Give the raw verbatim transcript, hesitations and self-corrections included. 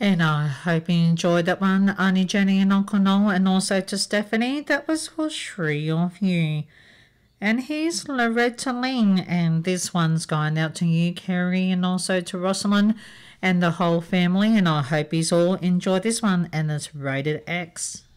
And I hope you enjoyed that one, Auntie Jenny and Uncle Noel, and also to Stephanie. That was for three of you. And here's Loretta Lynn, and this one's going out to you, Kerry, and also to Rosalind and the whole family. And I hope you all enjoy this one, and it's rated X.